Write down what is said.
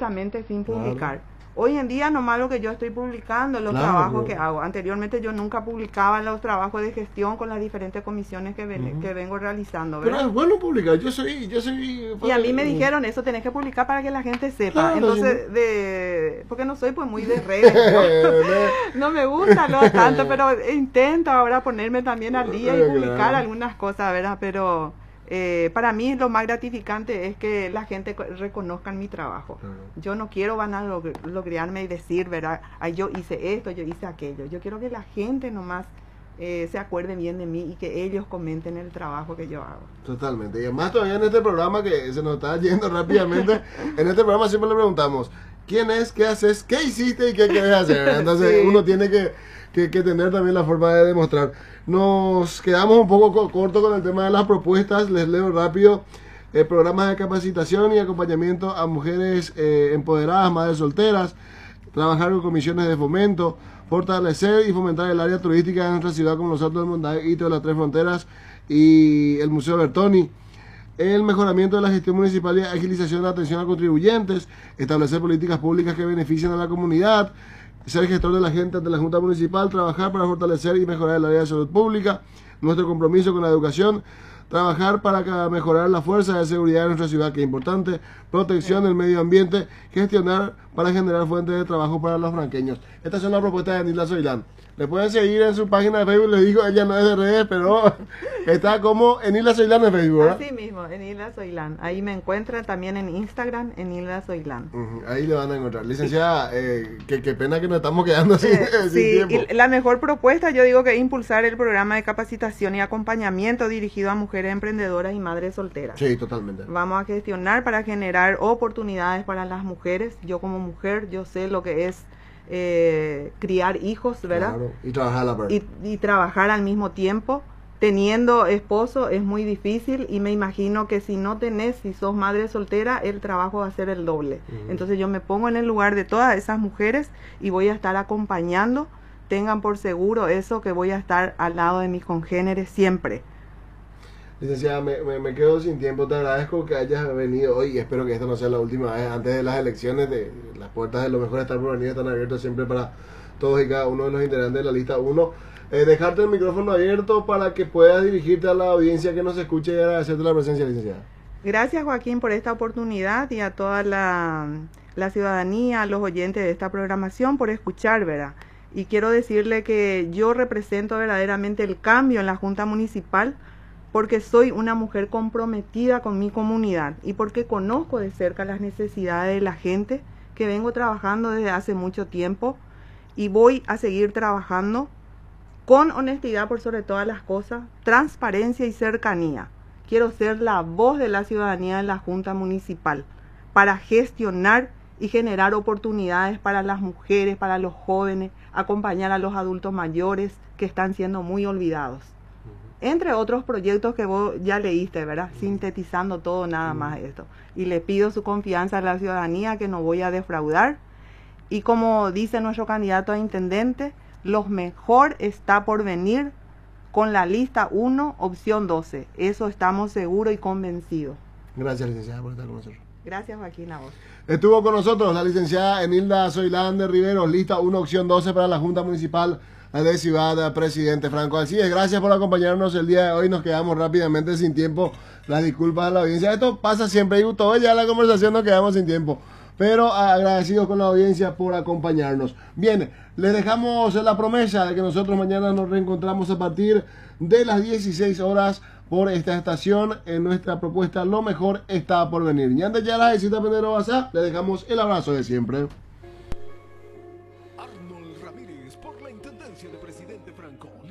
sigilosamente sin publicar. Hoy en día nomás lo que yo estoy publicando, los trabajos que hago. Anteriormente yo nunca publicaba los trabajos de gestión con las diferentes comisiones que vengo realizando, ¿verdad? Pero es bueno publicar, yo soy... Y a mí me dijeron, eso tenés que publicar para que la gente sepa. Entonces, porque no soy pues muy de redes, no me gusta tanto, pero intento ahora ponerme también al día y publicar algunas cosas, ¿verdad? Pero... para mí lo más gratificante es que la gente reconozca mi trabajo. Yo no quiero lograrme y decir, ¿verdad? Ay, yo hice esto, yo hice aquello. Yo quiero que la gente nomás se acuerde bien de mí y que ellos comenten el trabajo que yo hago. Totalmente. Y además todavía en este programa que se nos está yendo rápidamente, en este programa siempre le preguntamos, ¿quién es? ¿Qué haces? ¿Qué hiciste? ¿Y qué querés hacer? Entonces uno tiene que tener también la forma de demostrar. Nos quedamos un poco corto con el tema de las propuestas. Les leo rápido. Programas de capacitación y acompañamiento a mujeres empoderadas, madres solteras, trabajar con comisiones de fomento, fortalecer y fomentar el área turística de nuestra ciudad como los Altos del Montañito, de las Tres Fronteras y el Museo Bertoni. El mejoramiento de la gestión municipal y agilización de la atención a contribuyentes, establecer políticas públicas que beneficien a la comunidad, ser gestor de la gente ante la Junta Municipal, trabajar para fortalecer y mejorar el área de salud pública, nuestro compromiso con la educación, trabajar para mejorar la fuerza de seguridad de nuestra ciudad, que es importante, protección del medio ambiente, gestionar para generar fuentes de trabajo para los franqueños. Estas son las propuestas de Nilda Zoilán. Le pueden seguir en su página de Facebook, les digo, ella no es de redes, pero está como Enilda Zoilán en Facebook, ¿verdad? Así mismo, Enilda Zoilán. Ahí me encuentran también en Instagram, Enilda Zoilán. Ahí le van a encontrar. Licenciada, qué pena que nos estamos quedando sin tiempo. Y la mejor propuesta, yo digo que es impulsar el programa de capacitación y acompañamiento dirigido a mujeres emprendedoras y madres solteras. Sí, totalmente. Vamos a gestionar para generar oportunidades para las mujeres. Yo como mujer, yo sé lo que es criar hijos, ¿verdad? Claro. Y trabajar a la par. Y trabajar al mismo tiempo. Teniendo esposo es muy difícil y me imagino que si sos madre soltera, el trabajo va a ser el doble. Entonces yo me pongo en el lugar de todas esas mujeres y voy a estar acompañando. Tengan por seguro eso, que voy a estar al lado de mis congéneres siempre. Licenciada, me quedo sin tiempo. Te agradezco que hayas venido hoy y espero que esta no sea la última vez antes de las elecciones. Las puertas de Lo Mejor Estar por Venir están abiertas siempre para todos y cada uno de los integrantes de la lista 1. Dejarte el micrófono abierto para que puedas dirigirte a la audiencia que nos escuche y agradecerte la presencia, licenciada. Gracias, Joaquín, por esta oportunidad y a toda la ciudadanía, a los oyentes de esta programación por escuchar, ¿verdad? Y quiero decirle que yo represento verdaderamente el cambio en la Junta Municipal, porque soy una mujer comprometida con mi comunidad y porque conozco de cerca las necesidades de la gente, que vengo trabajando desde hace mucho tiempo y voy a seguir trabajando con honestidad por sobre todas las cosas, transparencia y cercanía. Quiero ser la voz de la ciudadanía en la Junta Municipal para gestionar y generar oportunidades para las mujeres, para los jóvenes, acompañar a los adultos mayores que están siendo muy olvidados. Entre otros proyectos que vos ya leíste, ¿verdad? Sintetizando todo nada más esto. Y le pido su confianza a la ciudadanía, que no voy a defraudar. Y como dice nuestro candidato a intendente, lo mejor está por venir con la lista 1, opción 12. Eso estamos seguros y convencidos. Gracias, licenciada, por estar con nosotros. Gracias, Joaquín, a vos. Estuvo con nosotros la licenciada Enilda Zoilán de Riveros, lista 1, opción 12 para la Junta Municipal de Ciudad Presidente Franco Alcides. Gracias por acompañarnos el día de hoy. Nos quedamos rápidamente sin tiempo. Las disculpas a la audiencia. Esto pasa siempre y todo ya la conversación nos quedamos sin tiempo. Pero agradecidos con la audiencia por acompañarnos. Bien, les dejamos la promesa de que nosotros mañana nos reencontramos a partir de las 16 horas por esta estación en nuestra propuesta Lo Mejor Está por Venir. Y antes ya la visita Pedro Bazá, le dejamos el abrazo de siempre.